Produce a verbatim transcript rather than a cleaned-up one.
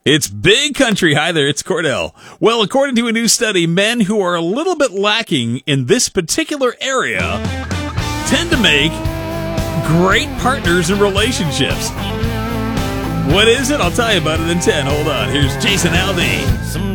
It's Big Country. Hi there, it's Cordell. Well, according to a new study, men who are a little bit lacking in this particular area tend to make great partners in relationships. What is it? I'll tell you about it in ten. Hold on. Here's Jason Aldean.